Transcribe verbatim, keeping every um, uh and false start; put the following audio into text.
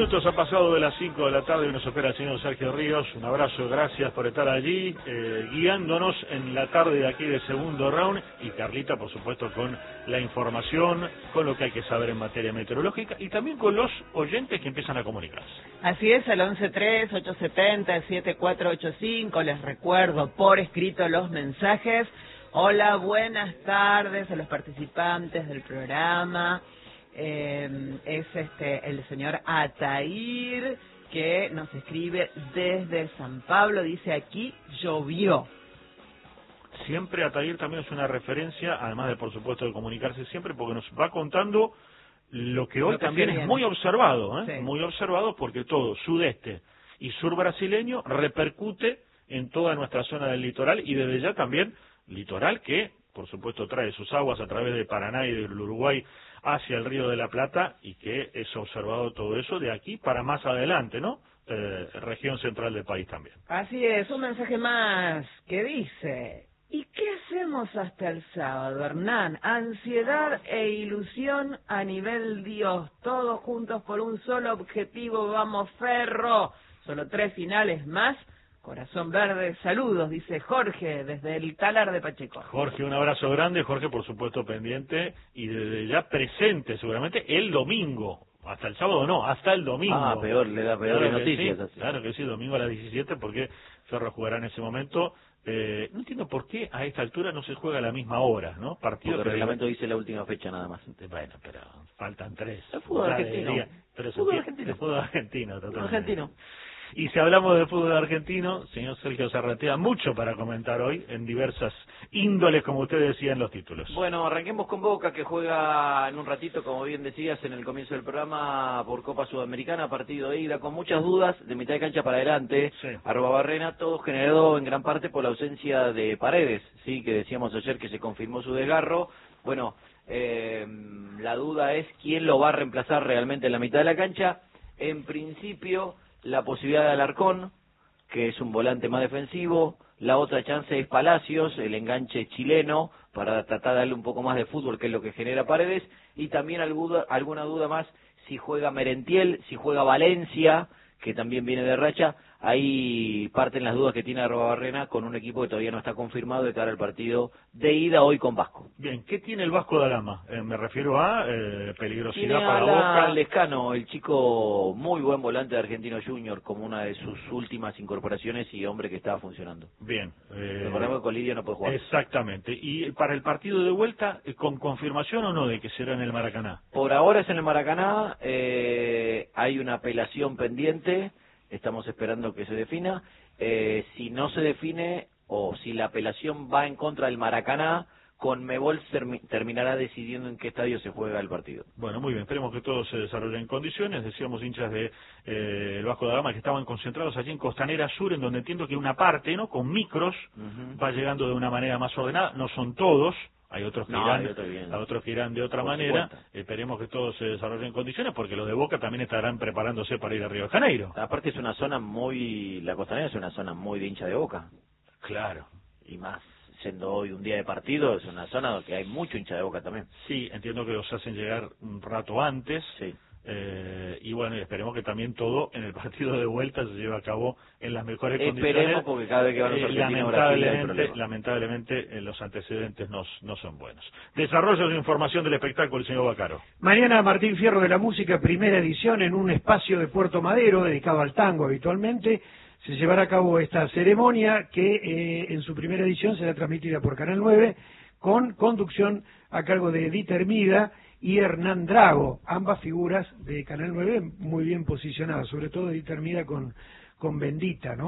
minutos ha pasado de las cinco de la tarde y nos espera el señor Sergio Ríos. Un abrazo, gracias por estar allí, eh, guiándonos en la tarde de aquí de segundo round. Y Carlita, por supuesto, con la información, con lo que hay que saber en materia meteorológica y también con los oyentes que empiezan a comunicarse. Así es, al once tres, ocho siete cero, siete cuatro ocho cinco. Les recuerdo por escrito los mensajes. Hola, buenas tardes a los participantes del programa. Eh, es este el señor Atair, que nos escribe desde San Pablo. Dice: aquí llovió. Siempre Atair también es una referencia, además de, por supuesto, de comunicarse siempre, porque nos va contando lo que hoy lo que también es muy observado, ¿eh? Sí. Muy observado, porque todo sudeste y sur brasileño repercute en toda nuestra zona del litoral, y desde ya también litoral que, por supuesto, trae sus aguas a través de Paraná y del Uruguay hacia el Río de la Plata, y que es observado todo eso de aquí para más adelante, ¿no? Eh, región central del país también. Así es, un mensaje más que dice: ¿y qué hacemos hasta el sábado, Hernán? Ansiedad e ilusión a nivel Dios, todos juntos por un solo objetivo, vamos Ferro. Solo tres finales más, corazón verde, saludos, dice Jorge desde el Talar de Pacheco. Jorge, un abrazo grande. Jorge, por supuesto, pendiente y desde ya presente seguramente el domingo. Hasta el sábado no, hasta el domingo. Ah, peor, le da peor claro noticias. Sí, así. claro que sí, domingo a las diecisiete, porque Ferro jugará en ese momento. Eh, no entiendo por qué a esta altura no se juega a la misma hora, ¿no? Partido Porque el que reglamento dice la última fecha nada más. Bueno, pero faltan tres. El fútbol Ya argentino. debería- pero se Fútbol tiene- argentino. el fútbol argentino, totalmente. Argentino. Y si hablamos de fútbol argentino, señor Sergio Zarratea, mucho para comentar hoy en diversas índoles, como usted decía en los títulos. Bueno, arranquemos con Boca, que juega en un ratito, como bien decías en el comienzo del programa, por Copa Sudamericana, partido de ida, con muchas dudas, de mitad de cancha para adelante, Sí. arroba Barrena, todo generado en gran parte por la ausencia de Paredes, sí, que decíamos ayer que se confirmó su desgarro. Bueno, eh, la duda es quién lo va a reemplazar realmente en la mitad de la cancha. En principio, la posibilidad de Alarcón, que es un volante más defensivo. La otra chance es Palacios, el enganche chileno, para tratar de darle un poco más de fútbol, que es lo que genera Paredes. Y también alguna, alguna duda más si juega Merentiel, si juega Valencia, que también viene de racha. Ahí parten las dudas que tiene Arrobarrena con un equipo que todavía no está confirmado de cara al partido de ida hoy con Vasco. Bien, ¿qué tiene el Vasco da Gama? Eh, me refiero a eh, peligrosidad Tiene para a Boca. Lescano, el chico muy buen volante de Argentino Junior, como una de sus últimas incorporaciones y hombre que estaba funcionando. Bien. Eh, Recordemos que Colidio no puede jugar. Exactamente. ¿Y para el partido de vuelta, eh, con confirmación o no de que será en el Maracaná? Por ahora es en el Maracaná, eh, hay una apelación pendiente, estamos esperando que se defina. Eh, si no se define o si la apelación va en contra del Maracaná, Conmebol terminará decidiendo en qué estadio se juega el partido. Bueno, muy bien, esperemos que todo se desarrolle en condiciones. Decíamos hinchas de eh, el Vasco da Gama que estaban concentrados allí en Costanera Sur, en donde entiendo que una parte, ¿no?, con micros, uh-huh, va llegando de una manera más ordenada. No son todos, hay otros que no, irán, hay otro bien, a otros que irán de otra manera. Esperemos que todo se desarrolle en condiciones, porque los de Boca también estarán preparándose para ir a Río de Janeiro. Aparte es una zona muy, la Costanera es una zona muy de hincha de Boca. Claro. Y más siendo hoy un día de partido, es una zona donde hay mucho hincha de Boca también. Sí, entiendo que los hacen llegar un rato antes. Sí. Eh, y bueno, esperemos que también todo en el partido de vuelta se lleve a cabo en las mejores esperemos, condiciones. Esperemos, porque cada vez que van los argentinos eh, lamentablemente, Brasil, lamentablemente eh, los antecedentes no, no son buenos. Desarrollo de información del espectáculo, el señor Bacaro. Mañana Martín Fierro de la Música, primera edición, en un espacio de Puerto Madero dedicado al tango habitualmente. Se llevará a cabo esta ceremonia que eh, en su primera edición será transmitida por Canal nueve, con conducción a cargo de Edith Hermida y Hernán Drago, ambas figuras de Canal nueve muy bien posicionadas, sobre todo Edith Hermida con, con Bendita, ¿no?